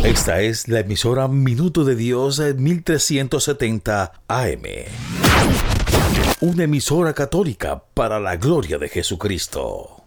Esta es la emisora Minuto de Dios 1370 AM. Una emisora católica para la gloria de Jesucristo.